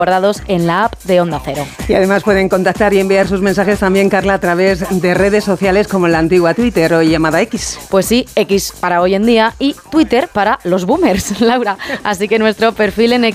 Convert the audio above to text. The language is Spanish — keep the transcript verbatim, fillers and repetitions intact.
guardados en la app de Onda Cero. Y además pueden contactar y enviar sus mensajes también, Carla, a través de redes sociales como la antigua Twitter o llamada X. Pues sí, X para hoy en día y Twitter para los boomers, Laura. Así que nuestro perfil en